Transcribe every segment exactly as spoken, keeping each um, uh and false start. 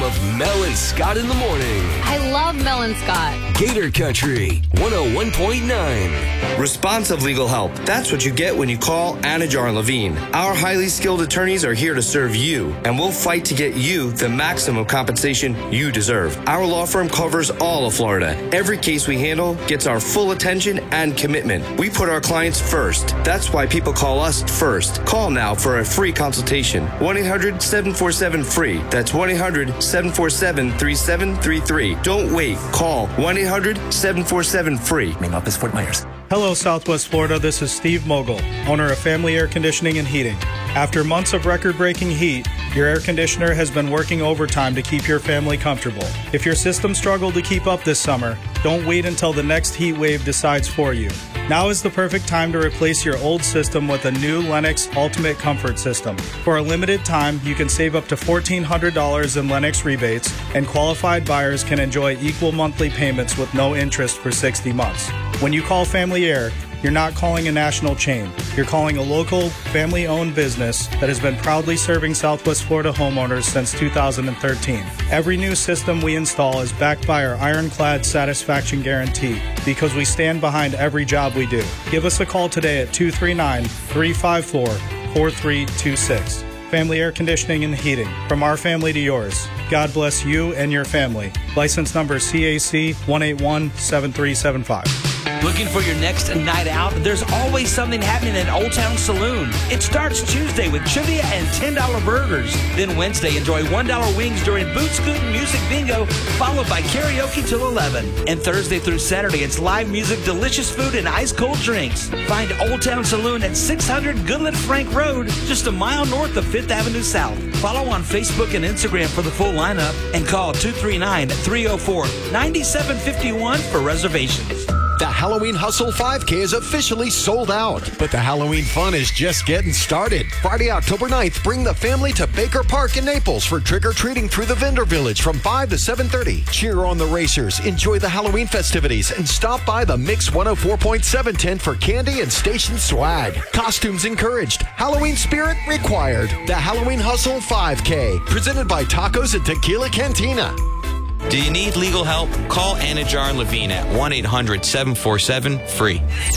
home of Mel and Scott in the morning. I love Mel and Scott. Gator Country one oh one point nine. Responsive legal help. That's what you get when you call Anajar and Levine. Our highly skilled attorneys are here to serve you, and we'll fight to get you the maximum compensation you deserve. Our law firm covers all of Florida. Every case we handle gets our full attention and commitment. We put our clients first. That's why people call us first. Call now for a free consultation. one eight hundred seven four seven free. That's one eight hundred seven four seven three seven three three. Don't wait. Call one eight hundred seven four seven free. Main office, Fort Myers. Hello, Southwest Florida. This is Steve Mogul, owner of Family Air Conditioning and Heating. After months of record-breaking heat, your air conditioner has been working overtime to keep your family comfortable. If your system struggled to keep up this summer, don't wait until the next heat wave decides for you. Now is the perfect time to replace your old system with a new Lennox Ultimate Comfort System. For a limited time, you can save up to fourteen hundred dollars in Lennox rebates, and qualified buyers can enjoy equal monthly payments with no interest for sixty months. When you call Family Air, you're not calling a national chain. You're calling a local, family-owned business that has been proudly serving Southwest Florida homeowners since two thousand thirteen. Every new system we install is backed by our ironclad satisfaction guarantee because we stand behind every job we do. Give us a call today at two three nine, three five four, four three two six. Family Air Conditioning and Heating. From our family to yours. God bless you and your family. License number C A C one eight one seven three seven five. Looking for your next night out? There's always something happening at Old Town Saloon. It starts Tuesday with trivia and ten dollar burgers. Then Wednesday, enjoy one dollar wings during Boot Scootin' Music Bingo, followed by karaoke till eleven. And Thursday through Saturday, it's live music, delicious food, and ice-cold drinks. Find Old Town Saloon at six hundred Goodlet Frank Road, just a mile north of fifth Avenue South. Follow on Facebook and Instagram for the full lineup, and call two three nine, three oh four, nine seven five one for reservations. The Halloween Hustle five K is officially sold out, but the Halloween fun is just getting started. Friday, October ninth, bring the family to Baker Park in Naples for trick-or-treating through the Vendor Village from five to seven thirty. Cheer on the racers, enjoy the Halloween festivities, and stop by the Mix one oh four point seven tent for candy and station swag. Costumes encouraged, Halloween spirit required. The Halloween Hustle five K, presented by Tacos and Tequila Cantina. Do you need legal help? Call Anajar and Levine at one eight hundred seven four seven free.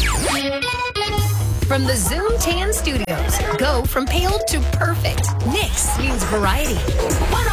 From the Zoom Tan Studios, go from pale to perfect. Nix means variety.